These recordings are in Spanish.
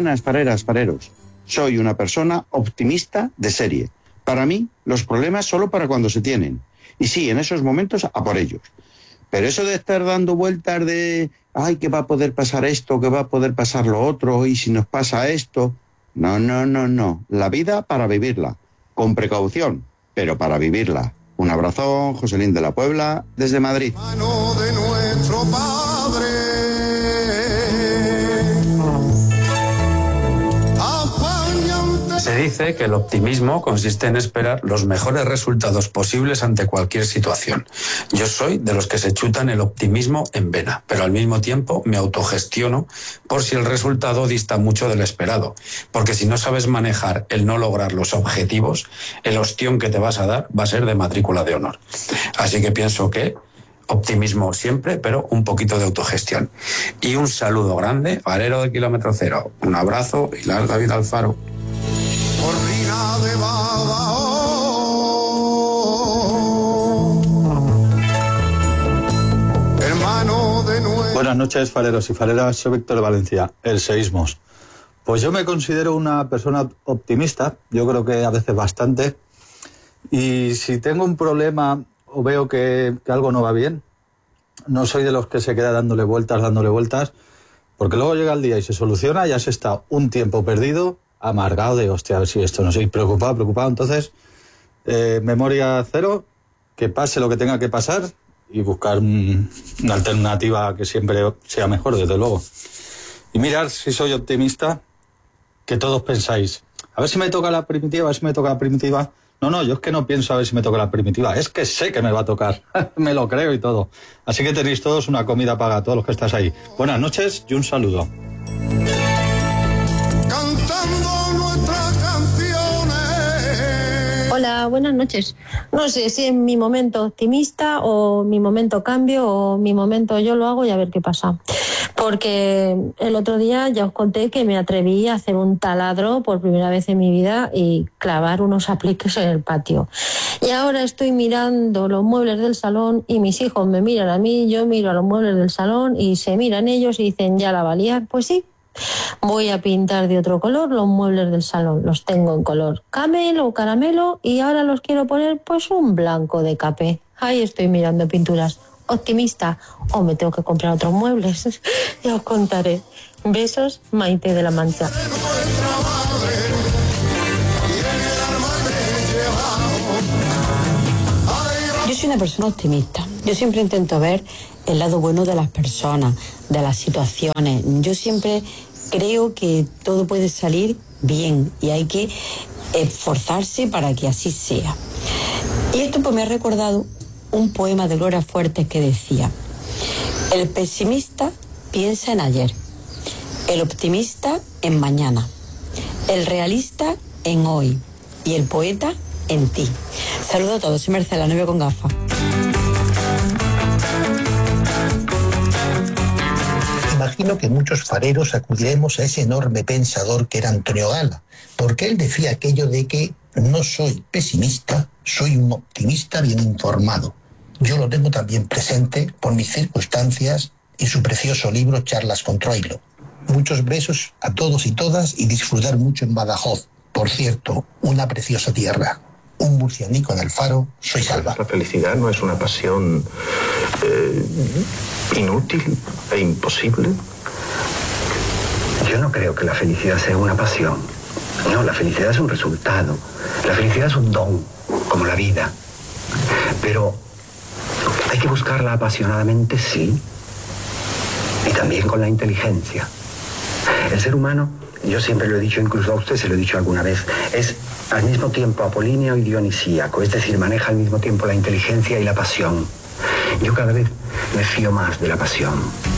buenas, fareras, fareros. Soy una persona optimista de serie. Para mí, los problemas solo para cuando se tienen. Y sí, en esos momentos, a por ellos. Pero eso de estar dando vueltas de, ay, que va a poder pasar esto, que va a poder pasar lo otro, y si nos pasa esto... No. La vida para vivirla. Con precaución, pero para vivirla. Un abrazo, Joselín de la Puebla, desde Madrid. Mano de nuestro Padre. Se dice que el optimismo consiste en esperar los mejores resultados posibles ante cualquier situación. Yo soy de los que se chutan el optimismo en vena, pero al mismo tiempo me autogestiono por si el resultado dista mucho del esperado. Porque si no sabes manejar el no lograr los objetivos, el ostión que te vas a dar va a ser de matrícula de honor. Así que pienso que optimismo siempre, pero un poquito de autogestión. Y un saludo grande, Valero de Kilómetro Cero. Un abrazo y larga vida al Faro. Cortina de Badajoz. Hermano de nuestro... Buenas noches, fareros y fareras. Soy Víctor de Valencia, el seísmos. Pues yo me considero una persona optimista, yo creo que a veces bastante, y si tengo un problema o veo que algo no va bien, no soy de los que se queda dándole vueltas, porque luego llega el día y se soluciona, ya se está un tiempo perdido, amargado de, hostia, a ver si esto no soy preocupado. Entonces, memoria cero, que pase lo que tenga que pasar y buscar una alternativa que siempre sea mejor, desde luego. Y mirar si soy optimista, que todos pensáis, a ver si me toca la primitiva, No, yo es que no pienso a ver si me toca la primitiva, es que sé que me va a tocar, me lo creo y todo. Así que tenéis todos una comida para todos los que estáis ahí. Buenas noches y un saludo. Hola, buenas noches. No sé si es mi momento optimista o mi momento cambio o mi momento yo lo hago y a ver qué pasa. Porque el otro día ya os conté que me atreví a hacer un taladro por primera vez en mi vida y clavar unos apliques en el patio. Y ahora estoy mirando los muebles del salón y mis hijos me miran a mí, yo miro a los muebles del salón y se miran ellos y dicen, ¿ya la va a liar? Pues sí. Voy a pintar de otro color los muebles del salón. Los tengo en color camelo o caramelo y ahora los quiero poner pues un blanco de capé. Ahí estoy mirando pinturas. Optimista o me tengo que comprar otros muebles. Ya os contaré. Besos, Maite de la Mancha. Yo soy una persona optimista. Yo siempre intento ver el lado bueno de las personas, de las situaciones. Yo siempre creo que todo puede salir bien y hay que esforzarse para que así sea. Y esto pues me ha recordado un poema de Gloria Fuertes que decía: el pesimista piensa en ayer, el optimista en mañana, el realista en hoy y el poeta en ti. Saludos a todos, soy Marcela, novia con gafas. Imagino que muchos fareros acudiremos a ese enorme pensador que era Antonio Gala, porque él decía aquello de que no soy pesimista, soy un optimista bien informado. Yo lo tengo también presente por mis circunstancias y su precioso libro Charlas con Troilo. Muchos besos a todos y todas y disfrutar mucho en Badajoz. Por cierto, una preciosa tierra. Un murcianico en el Faro, soy Salva. La felicidad no es una pasión inútil e imposible. Yo no creo que la felicidad sea una pasión. No, la felicidad es un resultado. La felicidad es un don, como la vida. Pero hay que buscarla apasionadamente, sí. Y también con la inteligencia. El ser humano, yo siempre lo he dicho, incluso a usted se lo he dicho alguna vez, es al mismo tiempo apolíneo y dionisíaco, es decir, maneja al mismo tiempo la inteligencia y la pasión. Yo cada vez me fío más de la pasión.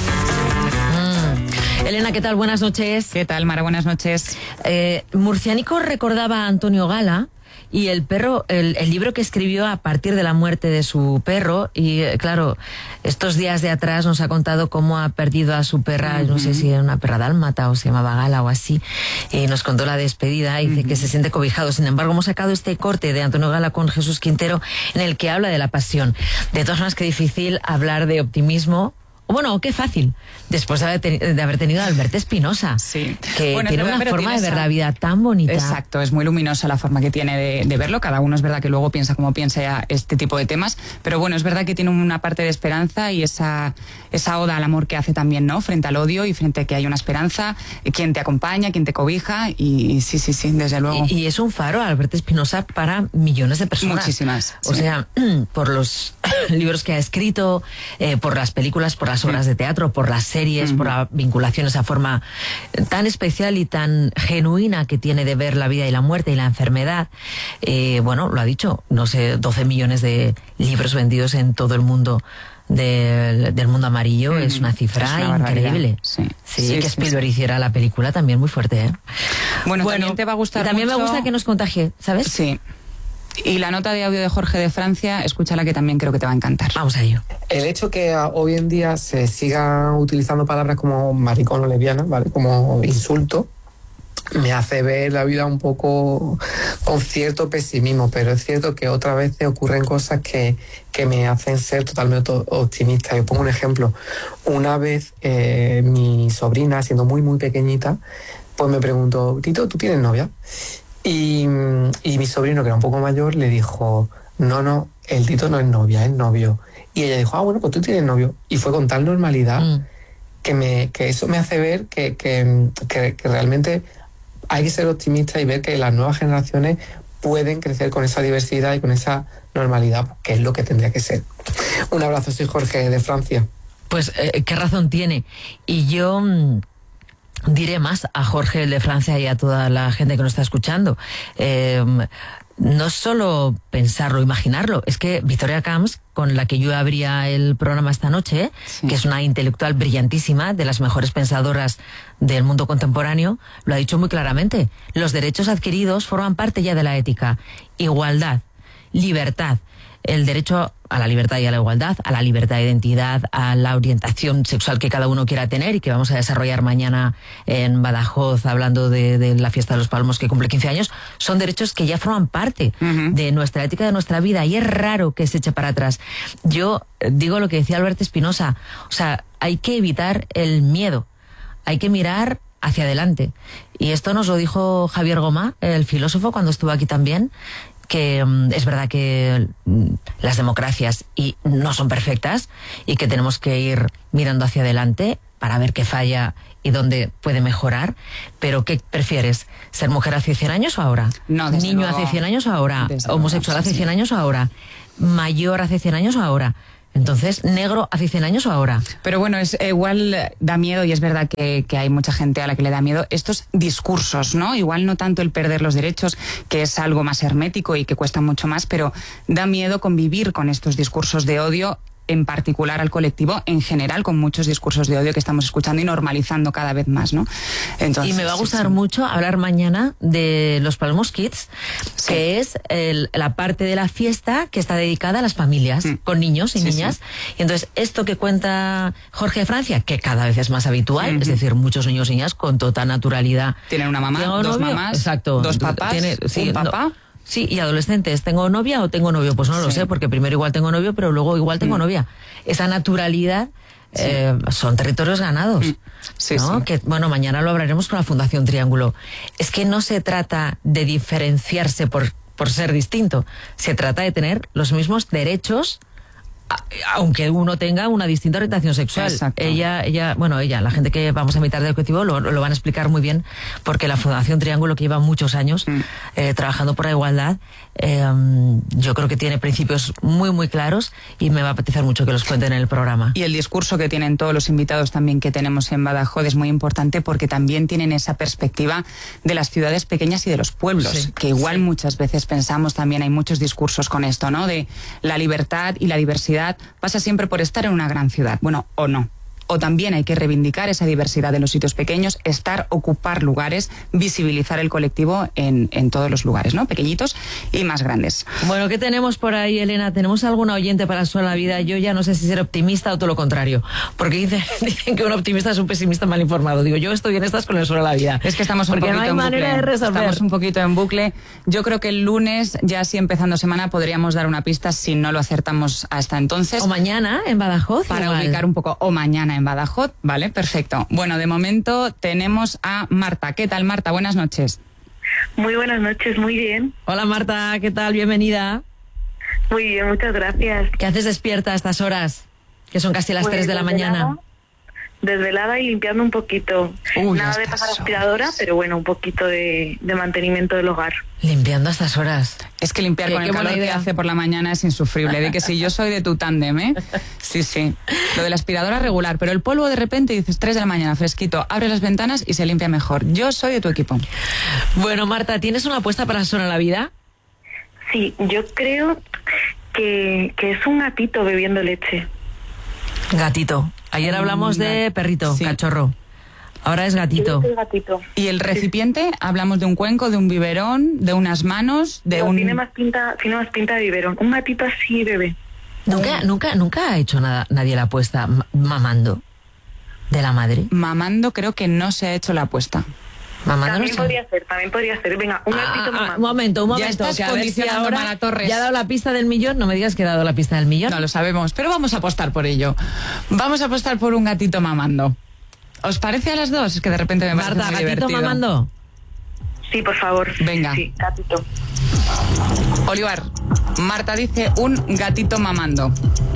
Elena, ¿qué tal? Buenas noches. ¿Qué tal, Mara? Buenas noches. Murcianico recordaba a Antonio Gala y el perro, el libro que escribió a partir de la muerte de su perro. Y claro, estos días de atrás nos ha contado cómo ha perdido a su perra, no sé si era una perra dálmata o se llamaba Gala o así, y nos contó la despedida y dice que se siente cobijado. Sin embargo, hemos sacado este corte de Antonio Gala con Jesús Quintero en el que habla de la pasión. De todas formas, que difícil hablar de optimismo Bueno, qué fácil, después de haber tenido a Albert Espinosa, que tiene una forma de ver la vida tan bonita. Exacto, es muy luminosa la forma que tiene de verlo. Cada uno es verdad que luego piensa como piensa este tipo de temas, pero bueno, es verdad que tiene una parte de esperanza y esa oda al amor que hace también, ¿no? Frente al odio y frente a que hay una esperanza, quien te acompaña, quien te cobija, y sí, desde luego. Y es un faro, Albert Espinosa, para millones de personas. Muchísimas. O sea, por los libros que ha escrito, por las películas, por las obras de teatro, por las series, por la vinculación, esa forma tan especial y tan genuina que tiene de ver la vida y la muerte y la enfermedad. Bueno, lo ha dicho, no sé, 12 millones de libros vendidos en todo el mundo del mundo amarillo, es una cifra increíble. Sí, que Spielberg hiciera la película también muy fuerte, ¿eh? Bueno, también te va a gustar también mucho. Me gusta que nos contagie, ¿sabes? Sí. Y la nota de audio de Jorge de Francia, escúchala, que también creo que te va a encantar. Vamos a ello. El hecho que hoy en día se sigan utilizando palabras como maricón o lesbiana, ¿vale?, como insulto, me hace ver la vida un poco con cierto pesimismo, pero es cierto que otras veces ocurren cosas que me hacen ser totalmente optimista. Yo pongo un ejemplo. Una vez mi sobrina, siendo muy muy pequeñita, pues me preguntó: Tito, ¿tú tienes novia? Y mi sobrino, que era un poco mayor, le dijo: no, el Tito no es novia, es novio. Y ella dijo: bueno, pues tú tienes novio. Y fue con tal normalidad que eso me hace ver que realmente hay que ser optimista y ver que las nuevas generaciones pueden crecer con esa diversidad y con esa normalidad, que es lo que tendría que ser. Un abrazo, soy Jorge de Francia. Pues qué razón tiene. Y yo diré más a Jorge de Francia y a toda la gente que nos está escuchando. No es solo pensarlo, imaginarlo, es que Victoria Camps, con la que yo abría el programa esta noche, que es una intelectual brillantísima, de las mejores pensadoras del mundo contemporáneo, lo ha dicho muy claramente. Los derechos adquiridos forman parte ya de la ética. Igualdad, libertad, el derecho a la libertad y a la igualdad, a la libertad de identidad, a la orientación sexual que cada uno quiera tener y que vamos a desarrollar mañana en Badajoz, hablando de la fiesta de los Palmos, que cumple 15 años, son derechos que ya forman parte de nuestra ética, de nuestra vida, y es raro que se eche para atrás. Yo digo lo que decía Albert Espinosa, o sea, hay que evitar el miedo, hay que mirar hacia adelante. Y esto nos lo dijo Javier Gomá, el filósofo, cuando estuvo aquí también, que es verdad que las democracias no son perfectas y que tenemos que ir mirando hacia adelante para ver qué falla y dónde puede mejorar. Pero ¿qué prefieres? ¿Ser mujer hace 100 años o ahora? No, ¿Niño luego, hace 100 años o ahora? ¿Homosexual luego, hace 100 años o ahora? ¿Mayor hace 100 años o ahora? Entonces, ¿negro hace 100 años o ahora? Pero bueno, es igual da miedo, y es verdad que hay mucha gente a la que le da miedo estos discursos, ¿no? Igual no tanto el perder los derechos, que es algo más hermético y que cuesta mucho más, pero da miedo convivir con estos discursos de odio, en particular al colectivo, en general, con muchos discursos de odio que estamos escuchando y normalizando cada vez más, ¿no? Entonces, y me va a gustar mucho hablar mañana de los Palmos Kids, que es la parte de la fiesta que está dedicada a las familias, con niños y niñas. Y entonces, esto que cuenta Jorge de Francia, que cada vez es más habitual, es decir, muchos niños y niñas con total naturalidad. Tienen una mamá, dos mamás, exacto, dos papás, un papá. No, sí, y adolescentes, ¿tengo novia o tengo novio? Pues no lo sé, porque primero igual tengo novio, pero luego igual tengo novia. Esa naturalidad son territorios ganados. ¿no? Que, bueno, mañana lo hablaremos con la Fundación Triángulo. Es que no se trata de diferenciarse por ser distinto, se trata de tener los mismos derechos, aunque uno tenga una distinta orientación sexual. Exacto. Ella, la gente que vamos a invitar del colectivo lo van a explicar muy bien, porque la Fundación Triángulo, que lleva muchos años trabajando por la igualdad, yo creo que tiene principios muy muy claros, y me va a apetecer mucho que los cuenten en el programa. Y el discurso que tienen todos los invitados también que tenemos en Badajoz es muy importante, porque también tienen esa perspectiva de las ciudades pequeñas y de los pueblos, que igual muchas veces pensamos, también hay muchos discursos con esto, ¿no? De la libertad y la diversidad pasa siempre por estar en una gran ciudad. Bueno, o no. o también hay que reivindicar esa diversidad en los sitios pequeños, ocupar lugares, visibilizar el colectivo en todos los lugares, ¿no? Pequeñitos y más grandes. Bueno, ¿qué tenemos por ahí, Elena? ¿Tenemos alguna oyente para el Sol de la Vida? Yo ya no sé si ser optimista o todo lo contrario, porque dicen que un optimista es un pesimista mal informado. Digo, yo estoy en estas con el Sol de la Vida. Es que estamos un porque poquito no hay en manera bucle. de resolver. Estamos un poquito en bucle. Yo creo que el lunes, ya así empezando semana, podríamos dar una pista si no lo acertamos hasta entonces. O mañana en Badajoz. Para igual. ubicar un poco. O mañana en Badajoz. Vale, perfecto. Bueno, de momento tenemos a Marta. ¿Qué tal, Marta? Buenas noches. Muy buenas noches, muy bien. Hola, Marta, ¿qué tal? Bienvenida. Muy bien, muchas gracias. ¿Qué haces despierta a estas horas? Que son casi las Pues 3 de la mañana. Desvelada y limpiando un poquito. Nada de pasar aspiradora, pero bueno, un poquito de mantenimiento del hogar. Limpiando a estas horas. Es que limpiar con el calor que hace por la mañana es insufrible. De que si yo soy de tu tándem, ¿eh? Sí, sí. Lo de la aspiradora regular, pero el polvo de repente dices 3 de la mañana, fresquito, abre las ventanas y se limpia mejor. Yo soy de tu equipo. Bueno, Marta, ¿tienes una apuesta para el Sol en la Vida? Sí, yo creo que es un gatito bebiendo leche. Gatito. Ayer hablamos de perrito, cachorro. Ahora es gatito. Sí, es gatito. ¿Y el recipiente? Hablamos de un cuenco, de un biberón, de unas manos, de No, un... tiene más pinta de biberón. Un gatito así bebé. Nunca ha hecho nadie la apuesta mamando de la madre. Mamando creo que no se ha hecho la apuesta. Mamando También podría ser. Venga, un gatito mamando. Un momento. Ya estás que a ver si condicionando ahora Mara Torres. ¿Ya ha dado la pista del millón? No me digas que ha dado la pista del millón. No lo sabemos, pero vamos a apostar por ello. Vamos a apostar por un gatito mamando. ¿Os parece a las dos? Es que de repente me parece Marta, muy gatito divertido. mamando. Sí, por favor. Venga. Sí, gatito. Olivar, Marta dice un gatito mamando.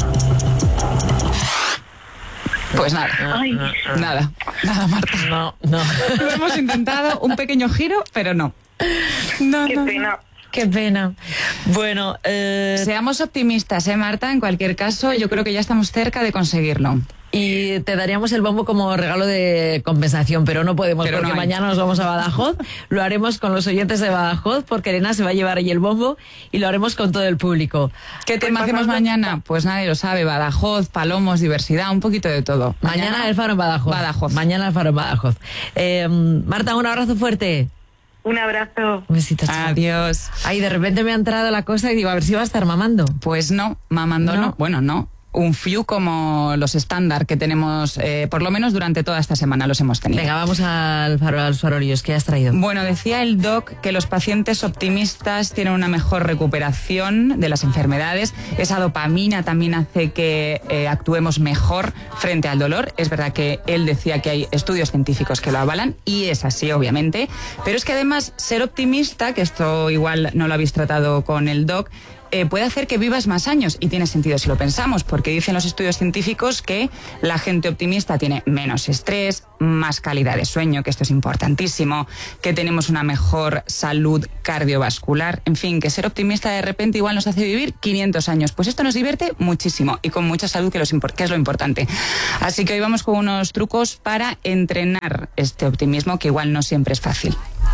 Pues nada. Ay. Nada, Marta. No. Lo hemos intentado, un pequeño giro, pero no. Qué pena. Qué pena. Bueno, seamos optimistas, Marta. En cualquier caso, yo creo que ya estamos cerca de conseguirlo. Y te daríamos el bombo como regalo de compensación, pero no podemos Pero porque no hay. mañana nos vamos a Badajoz. Lo haremos con los oyentes de Badajoz porque Elena se va a llevar ahí el bombo y lo haremos con todo el público. ¿Qué tema hacemos mañana? Pues nadie lo sabe. Badajoz, palomos, diversidad, un poquito de todo. Mañana el Faro en Badajoz. Mañana el Faro en Badajoz. Marta, un abrazo fuerte. Un abrazo. Un besito. Adiós. Ay, de repente me ha entrado la cosa y digo, a ver si va a estar mamando. Pues no, mamando no. Bueno, no. Un fiu como los estándar que tenemos, por lo menos durante toda esta semana los hemos tenido. Venga, vamos a los farolillos. ¿Qué has traído? Bueno, decía el doc que los pacientes optimistas tienen una mejor recuperación de las enfermedades. Esa dopamina también hace que actuemos mejor frente al dolor. Es verdad que él decía que hay estudios científicos que lo avalan y es así, obviamente. Pero es que además ser optimista, que esto igual no lo habéis tratado con el doc, puede hacer que vivas más años y tiene sentido si lo pensamos, porque dicen los estudios científicos que la gente optimista tiene menos estrés, más calidad de sueño, que esto es importantísimo, que tenemos una mejor salud cardiovascular, en fin, que ser optimista de repente igual nos hace vivir 500 años. Pues esto nos divierte muchísimo y con mucha salud, que es lo importante. Así que hoy vamos con unos trucos para entrenar este optimismo, que igual no siempre es fácil.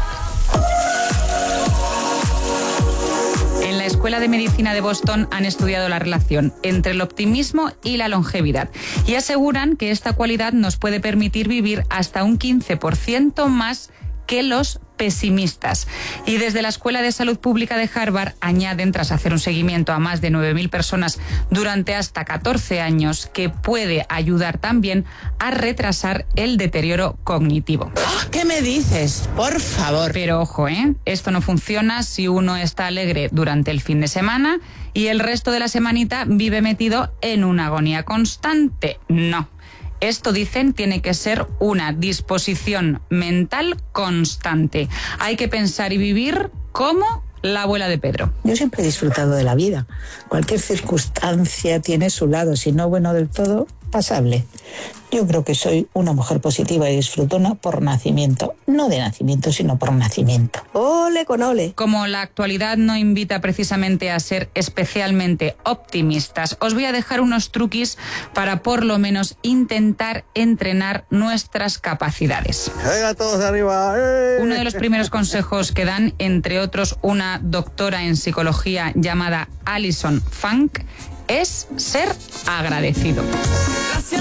En la Escuela de Medicina de Boston han estudiado la relación entre el optimismo y la longevidad y aseguran que esta cualidad nos puede permitir vivir hasta un 15% más que los pesimistas. Y desde la Escuela de Salud Pública de Harvard añaden, tras hacer un seguimiento a más de 9.000 personas durante hasta 14 años, que puede ayudar también a retrasar el deterioro cognitivo. ¿Qué me dices? Por favor. Pero ojo, esto no funciona si uno está alegre durante el fin de semana y el resto de la semanita vive metido en una agonía constante. No. Esto, dicen, tiene que ser una disposición mental constante. Hay que pensar y vivir como la abuela de Pedro. Yo siempre he disfrutado de la vida. Cualquier circunstancia tiene su lado, si no bueno del todo, pasable. Yo creo que soy una mujer positiva y disfrutona por nacimiento. No de nacimiento, sino por nacimiento. ¡Ole con ole! Como la actualidad no invita precisamente a ser especialmente optimistas, os voy a dejar unos truquis para por lo menos intentar entrenar nuestras capacidades. Venga, todos de arriba. Uno de los primeros consejos que dan, entre otros una doctora en psicología llamada Alison Funk, es ser agradecido. Gracias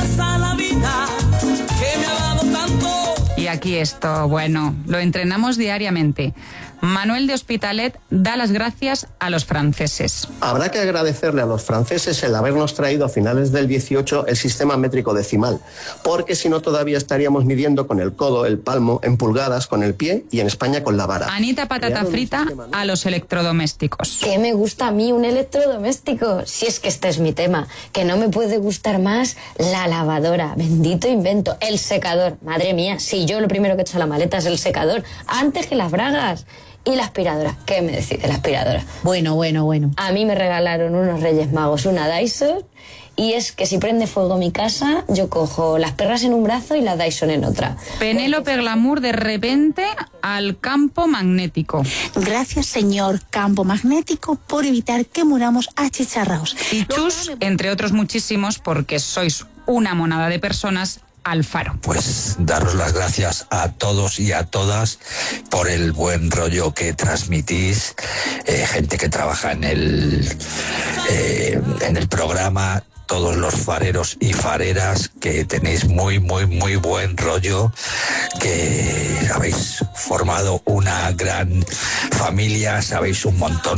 gracias a la vida que me ha dado tanto. Y aquí esto, bueno, lo entrenamos diariamente. Manuel de Hospitalet da las gracias a los franceses. Habrá que agradecerle a los franceses el habernos traído a finales del 18 el sistema métrico decimal, porque si no todavía estaríamos midiendo con el codo, el palmo, en pulgadas, con el pie y en España con la vara. Anita Patata Frita a los electrodomésticos. ¿Qué me gusta a mí un electrodoméstico? Si es que este es mi tema, que no me puede gustar más la lavadora, bendito invento, el secador, madre mía, si yo lo primero que echo a la maleta es el secador, antes que las bragas. Y la aspiradora, ¿qué me decís de la aspiradora? Bueno. A mí me regalaron unos Reyes Magos una Dyson, y es que si prende fuego mi casa, yo cojo las perras en un brazo y la Dyson en otra. Penélope Glamour de repente al campo magnético. Gracias, señor campo magnético, por evitar que muramos achicharraos. Y Chus, entre otros muchísimos, porque sois una monada de personas, Alfaro. Pues daros las gracias a todos y a todas por el buen rollo que transmitís, gente que trabaja en el programa, todos los fareros y fareras que tenéis muy buen rollo, que habéis formado una gran familia, sabéis un montón